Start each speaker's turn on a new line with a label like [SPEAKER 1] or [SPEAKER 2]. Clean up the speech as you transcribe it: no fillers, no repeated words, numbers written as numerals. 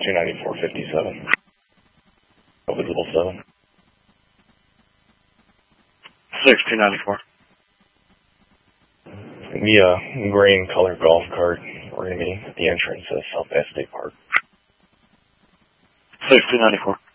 [SPEAKER 1] 294.57. Visible 7.
[SPEAKER 2] 6294.
[SPEAKER 1] Be a green colored golf cart. We're going to be at the entrance of South Bass State Park.
[SPEAKER 2] 6294.